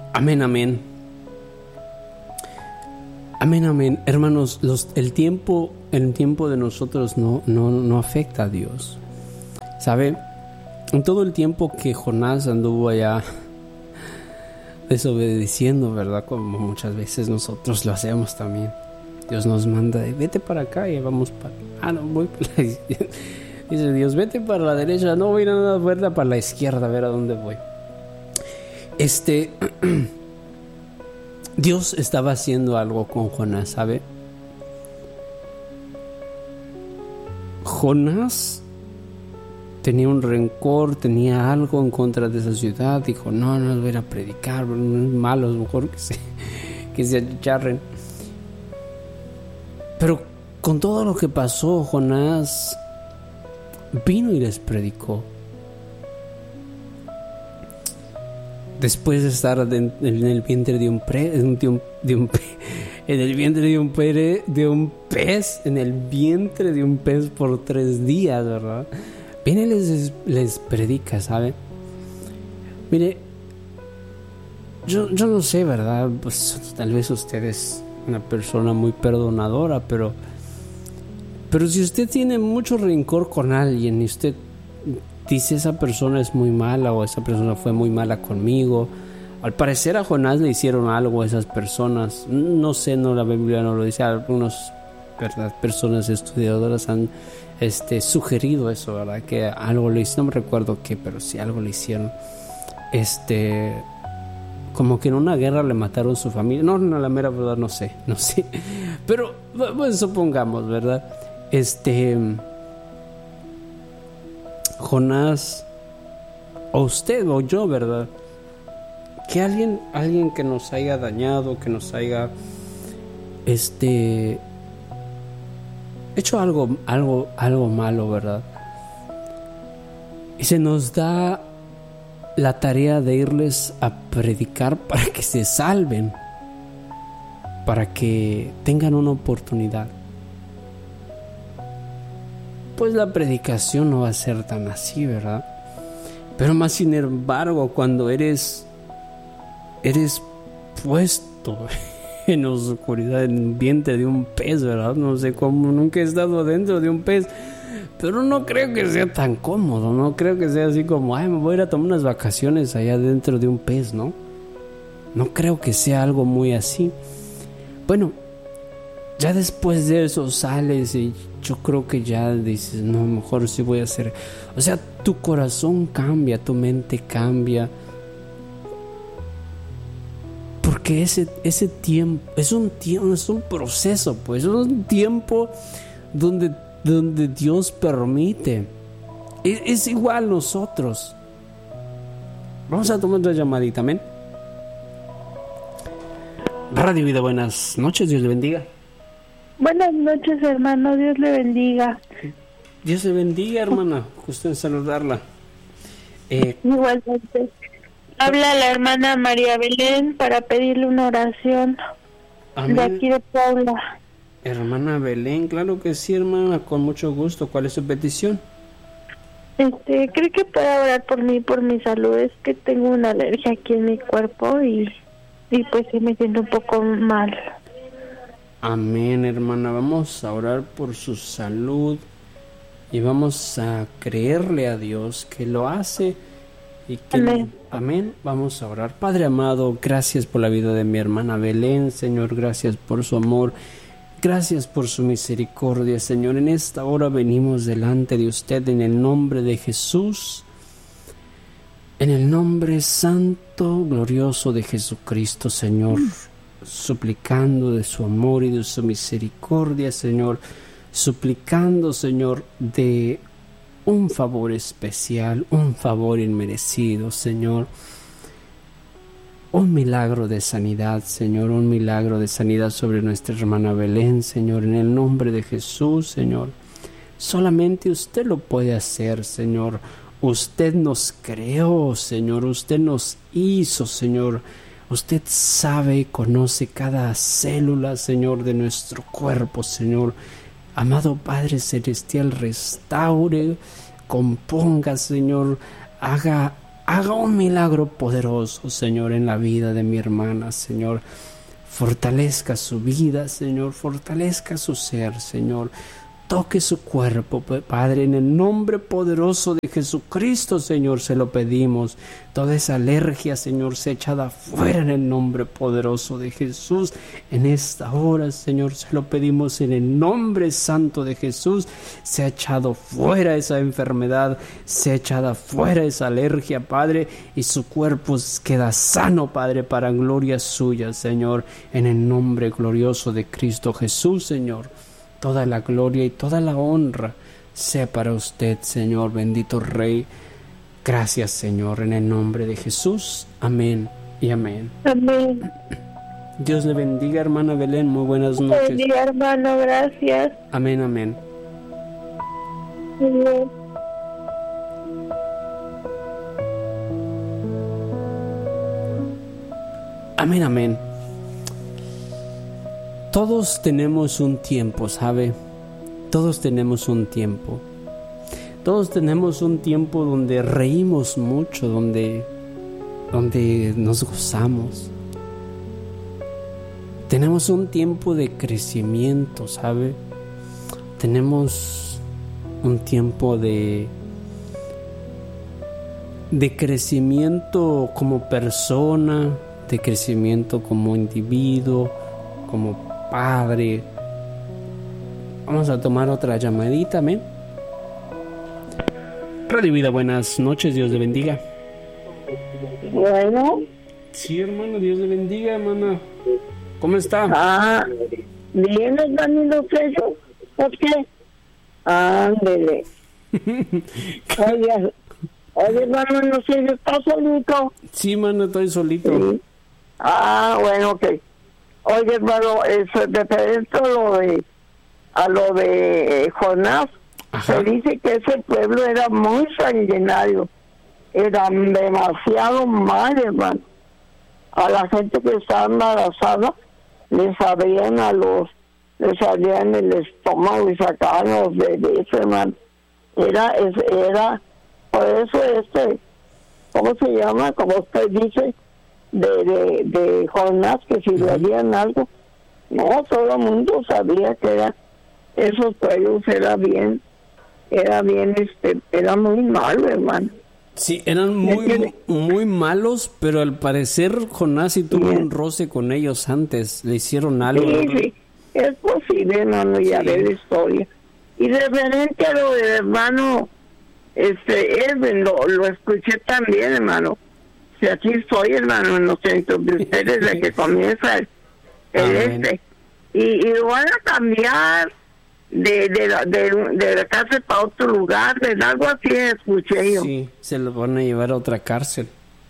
Amén, amén. Amén, amén. Hermanos, el tiempo de nosotros no afecta a Dios. ¿Sabe? En todo el tiempo que Jonás anduvo allá desobedeciendo, ¿verdad? Como muchas veces nosotros lo hacemos también. Dios nos manda, vete para acá y vamos para... no, voy para la izquierda. Dice Dios, vete para la derecha, no voy a dar una vuelta para la izquierda, a ver a dónde voy. Dios estaba haciendo algo con Jonás, ¿sabe? Jonás tenía un rencor, tenía algo en contra de esa ciudad. Dijo, no voy a ir a predicar, no es malo, es mejor que se achicharren. Pero con todo lo que pasó, Jonás vino y les predicó. Después de estar en el vientre de un pez, en el vientre de un pez, en el vientre de un pez por 3 días, ¿verdad? Viene y les predica, ¿sabe? Mire, yo no sé, ¿verdad? Pues tal vez usted es una persona muy perdonadora, pero si usted tiene mucho rencor con alguien y usted dice esa persona es muy mala o esa persona fue muy mala conmigo, al parecer a Jonás le hicieron algo a esas personas. No sé, la Biblia no lo dice. Algunas, ¿verdad?, personas estudiadoras han sugerido eso, ¿verdad? Que algo le hicieron, no me recuerdo qué, pero sí algo le hicieron. Como que en una guerra le mataron su familia. No, la mera verdad no sé. Pero pues supongamos, ¿verdad? Jonás, o usted o yo, ¿verdad? Que alguien que nos haya dañado, que nos haya hecho algo malo, ¿verdad? Y se nos da la tarea de irles a predicar para que se salven, para que tengan una oportunidad. Pues la predicación no va a ser tan así, ¿verdad? Pero más sin embargo, cuando eres puesto en oscuridad, en el vientre de un pez, ¿verdad? No sé cómo, nunca he estado dentro de un pez, pero no creo que sea tan cómodo, no creo que sea así como, me voy a ir a tomar unas vacaciones allá dentro de un pez, ¿no? No creo que sea algo muy así. Bueno, ya después de eso sales y yo creo que ya dices, no, mejor sí voy a hacer. O sea, tu corazón cambia, tu mente cambia. Porque ese tiempo es un proceso, pues es un tiempo donde Dios permite. Es igual nosotros. Vamos a tomar otra llamadita, amén. Radio Vida, buenas noches, Dios le bendiga. Buenas noches, hermano, Dios le bendiga. Dios le bendiga, hermana, gusto en saludarla. Igualmente. Habla la hermana María Belén para pedirle una oración. Amén. De aquí de Puebla. Hermana Belén, claro que sí, hermana, con mucho gusto. ¿Cuál es su petición? Creo que puede orar por mí, por mi salud. Es que tengo una alergia aquí en mi cuerpo y pues sí me siento un poco mal. Amén, hermana. Vamos a orar por su salud y vamos a creerle a Dios que lo hace y que amén. Amén. Vamos a orar. Padre amado, gracias por la vida de mi hermana Belén, Señor, gracias por su amor, gracias por su misericordia, Señor. En esta hora venimos delante de usted en el nombre de Jesús, en el nombre santo, glorioso de Jesucristo, Señor, suplicando de su amor y de su misericordia, Señor, suplicando, Señor, de un favor especial, un favor inmerecido, Señor, un milagro de sanidad, Señor, un milagro de sanidad sobre nuestra hermana Belén, Señor, en el nombre de Jesús, Señor. Solamente usted lo puede hacer, Señor. Usted nos creó, Señor, usted nos hizo, Señor. Usted sabe y conoce cada célula, Señor, de nuestro cuerpo, Señor. Amado Padre Celestial, restaure, componga, Señor, haga haga un milagro poderoso, Señor, en la vida de mi hermana, Señor. Fortalezca su vida, Señor, fortalezca su ser, Señor. Toque su cuerpo, Padre, en el nombre poderoso de Jesucristo, Señor, se lo pedimos. Toda esa alergia, Señor, sea echada fuera en el nombre poderoso de Jesús. En esta hora, Señor, se lo pedimos en el nombre santo de Jesús. Sea echado fuera esa enfermedad, sea echada fuera esa alergia, Padre, y su cuerpo queda sano, Padre, para gloria suya, Señor, en el nombre glorioso de Cristo Jesús, Señor. Toda la gloria y toda la honra sea para usted, Señor, bendito Rey. Gracias, Señor, en el nombre de Jesús. Amén y amén. Amén. Dios le bendiga, hermana Belén. Muy buenas noches. Bendiga, hermano, gracias. Amén, amén. Amén. Amén, amén. Todos tenemos un tiempo, ¿sabe? Todos tenemos un tiempo. Todos tenemos un tiempo donde reímos mucho, donde nos gozamos. Tenemos un tiempo de crecimiento, ¿sabe? Tenemos un tiempo de crecimiento como persona, de crecimiento como individuo, como Padre. Vamos a tomar otra llamadita, amén. Radio Vida, buenas noches, Dios le bendiga. Bueno. Sí, hermano, Dios le bendiga, hermana. ¿Cómo está? Bien, hermano, Pedro. ¿Por qué? Ándele. Oye, hermano, no sé, ¿estás solito? Sí, hermano, estoy solito. Sí. Bueno, ok. Oye, hermano, referente a lo de Jonás, Ajá. se dice que ese pueblo era muy sanguinario, era demasiado mal, hermano. A la gente que estaba embarazada les salían el estómago y sacaban los bebés, hermano. Era, por eso ¿cómo se llama? Como usted dice, de Jonás, que si le harían algo, no, todo el mundo sabía que esos pueblos era muy malo, hermano. Sí, eran muy malos, pero al parecer Jonás sí tuvo un roce con ellos antes, le hicieron algo. Sí, es posible, hermano, ya ver la historia. Y referente a lo del hermano, Edwin, lo escuché también, hermano. Si aquí estoy, hermano, en los centros de ustedes, desde que comienza el y lo van a cambiar de la cárcel para otro lugar, algo así escuché yo. Sí, se lo van a llevar a otra cárcel.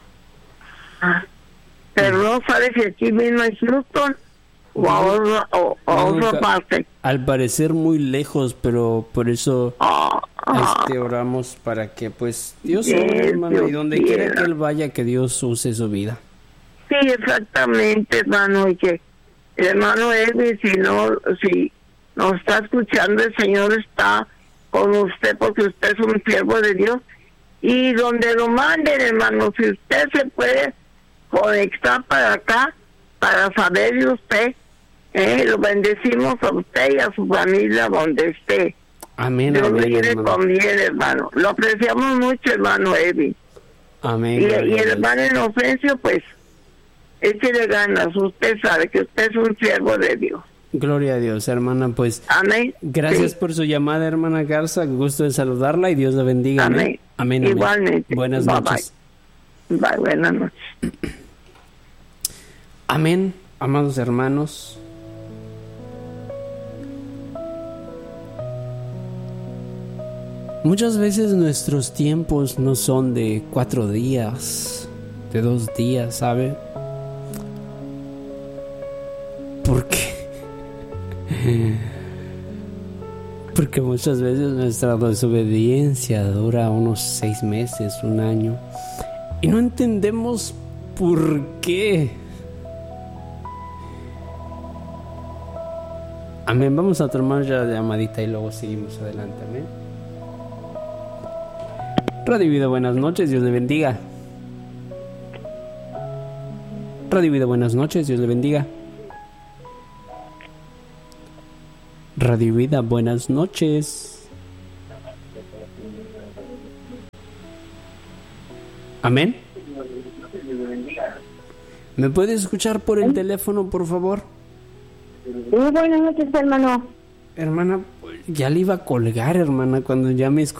Pero no sabe si aquí mismo en Houston o a otra parte. Al parecer muy lejos, pero por eso oramos para que pues Dios hermano, y donde quiera que él vaya, que Dios use su vida. Sí, exactamente, hermano, y que el hermano Edwin, si nos está escuchando, el Señor está con usted, porque usted es un siervo de Dios, y donde lo manden, hermano, si usted se puede conectar para acá, para saber de usted, lo bendecimos a usted y a su familia donde esté. Amén, Dios amén, le hermano. conviene, hermano. Lo apreciamos mucho, hermano Edwin. Amén. Y el hermano Inocencio, pues, échele ganas. Usted sabe que usted es un siervo de Dios. Gloria a Dios, hermana, pues. Amén. Gracias Sí. por su llamada, hermana Garza. Gusto de saludarla y Dios la bendiga. Amén. Amén. Amén. Igualmente. Buenas Bye, noches. Bye, buenas noches. Amén, amados hermanos. Muchas veces nuestros tiempos no son de 4 días, de 2 días, ¿sabe? Porque muchas veces nuestra desobediencia dura unos 6 meses, 1 año, y no entendemos por qué. Amén, vamos a tomar ya la llamadita y luego seguimos adelante, amén. Radio Vida, buenas noches, Dios le bendiga. Radio Vida, buenas noches, Dios le bendiga. Radio Vida, buenas noches. Amén. ¿Me puedes escuchar por el teléfono, por favor? Muy buenas noches, hermano. Hermana, ya le iba a colgar, hermana, cuando ya me